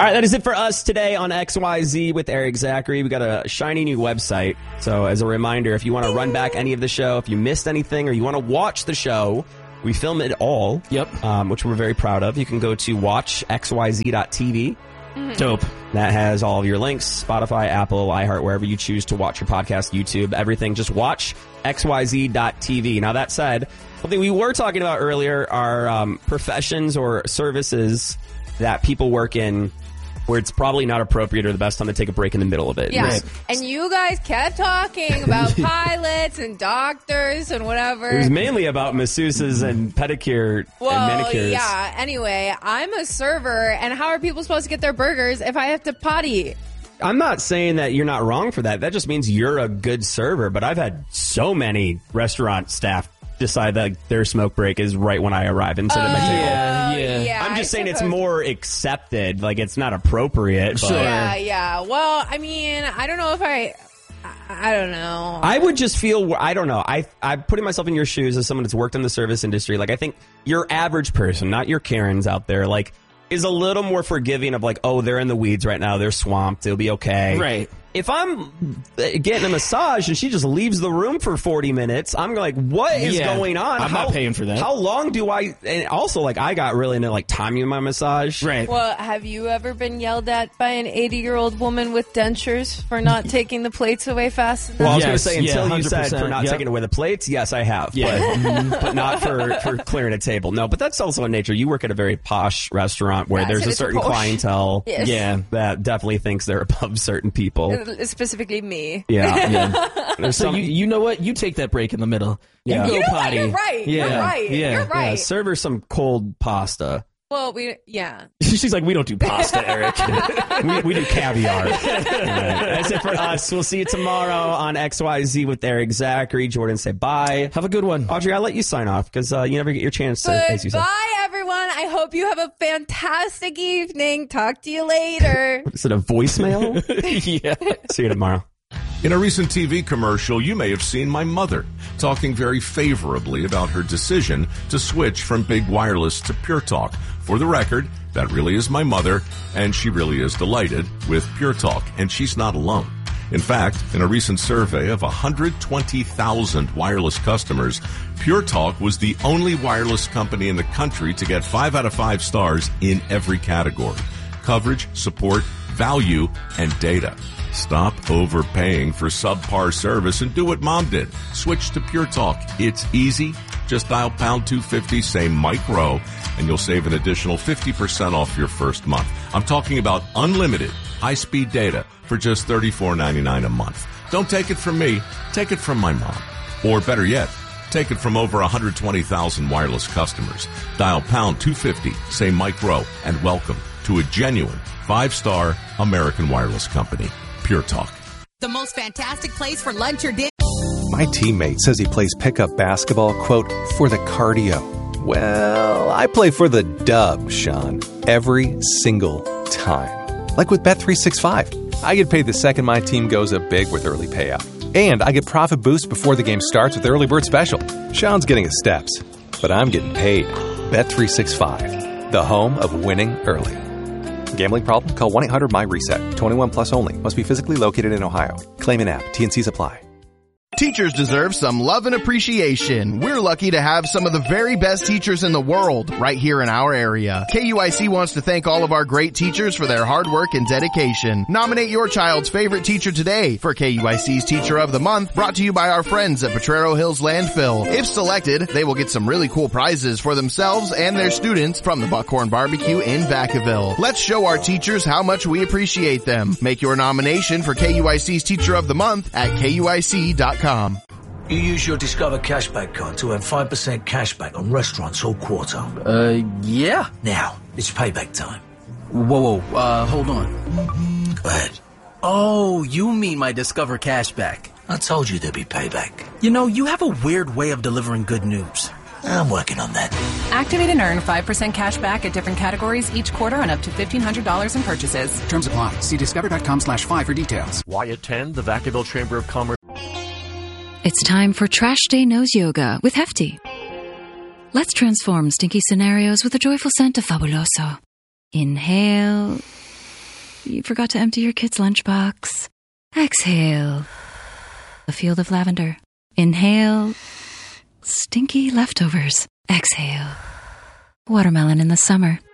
All right, that is it for us today on XYZ with Eric Zachary. We got a shiny new website. So as a reminder, if you want to run back any of the show, if you missed anything, or you want to watch the show, we film it all. Yep. Which we're very proud of. You can go to watchxyz.tv. Dope. That has all of your links, Spotify, Apple, iHeart, wherever you choose to watch your podcast, YouTube, everything. Just watch xyz.tv. Now, that said, something we were talking about earlier are professions or services that people work in where it's probably not appropriate or the best time to take a break in the middle of it. Yeah. Right. And you guys kept talking about pilots and doctors and whatever. It was mainly about masseuses and pedicure and manicures. Yeah. Anyway, I'm a server, and how are people supposed to get their burgers if I have to potty? I'm not saying that you're not wrong for that. That just means you're a good server. But I've had so many restaurant staff decide that their smoke break is right when I arrive and sit at my table. Yeah. I'm just saying it's more accepted. Like, it's not appropriate. But Yeah. Well, I mean, I don't know if I don't know. I would just feel, I don't know. I'm putting myself in your shoes as someone that's worked in the service industry. Like, I think your average person, not your Karens out there, like, is a little more forgiving of like, oh, they're in the weeds right now. They're swamped. They'll be okay. Right. If I'm getting a massage and she just leaves the room for 40 minutes, I'm like, what is going on? I'm not paying for that. How long do I... And also, like, I got really into, like, timing my massage. Right. Well, have you ever been yelled at by an 80-year-old woman with dentures for not taking the plates away fast enough? Well, I was going to Yes, say, until you said 100%, for not taking away the plates, yes, I have. Yeah. But not for clearing a table. No, but that's also in nature. You work at a very posh restaurant where Yes, there's it a is certain posh. clientele Yes. that definitely thinks they're above certain people. Specifically me. Yeah. There's So some, you know what? You take that break in the middle. Yeah. You go You know what? potty. You're right. Yeah. You're right. Yeah. You're right. serve her some cold pasta. Well, She's like, we don't do pasta, Eric. we do caviar. That's it for us. We'll see you tomorrow on XYZ with Eric Zachary. Jordan, say bye. Have a good one. Audrey, I'll let you sign off because you never get your chance to. as you said. Goodbye, everyone. I hope you have a fantastic evening. Talk to you later. Is it a voicemail? Yeah. See you tomorrow. In a recent TV commercial, you may have seen my mother talking very favorably about her decision to switch from Big Wireless to Pure Talk. For the record, that really is my mother, and she really is delighted with Pure Talk, and she's not alone. In fact, in a recent survey of 120,000 wireless customers, Pure Talk was the only wireless company in the country to get 5 out of 5 stars in every category: coverage, support, value, and data. Stop overpaying for subpar service and do what Mom did. Switch to Pure Talk. It's easy. Just dial pound 250, say Mike Rowe, and you'll save an additional 50% off your first month. I'm talking about unlimited high-speed data for just $34.99 a month. Don't take it from me. Take it from my mom. Or better yet, take it from over 120,000 wireless customers. Dial pound 250, say Mike Rowe, and welcome to a genuine 5-star American wireless company. Pure Talk. The most fantastic place for lunch or dinner. My teammate says he plays pickup basketball, quote, for the cardio. Well, I play for the dub, Sean, every single time. Like with Bet365. I get paid the second my team goes up big with early payout. And I get profit boost before the game starts with Early Bird Special. Sean's getting his steps, but I'm getting paid. Bet365, the home of winning early. Gambling problem? Call 1-800-MY-RESET. 21 plus only. Must be physically located in Ohio. Claim in app. T&Cs apply. Teachers deserve some love and appreciation. We're lucky to have some of the very best teachers in the world right here in our area. KUIC wants to thank all of our great teachers for their hard work and dedication. Nominate your child's favorite teacher today for KUIC's Teacher of the Month, brought to you by our friends at Potrero Hills Landfill. If selected, they will get some really cool prizes for themselves and their students from the Buckhorn Barbecue in Vacaville. Let's show our teachers how much we appreciate them. Make your nomination for KUIC's Teacher of the Month at KUIC.com. You use your Discover Cashback card to earn 5% cashback on restaurants all quarter. Yeah. Now, it's payback time. Whoa, hold on. Go ahead. Oh, you mean my Discover Cashback. I told you there'd be payback. You know, you have a weird way of delivering good news. I'm working on that. Activate and earn 5% cash back at different categories each quarter on up to $1,500 in purchases. Terms apply. See discover.com/5 for details. Wyatt 10, the Vacaville Chamber of Commerce. It's time for Trash Day Nose Yoga with Hefty. Let's transform stinky scenarios with a joyful scent of Fabuloso. Inhale. You forgot to empty your kid's lunchbox. Exhale. A field of lavender. Inhale. Stinky leftovers. Exhale. Watermelon in the summer.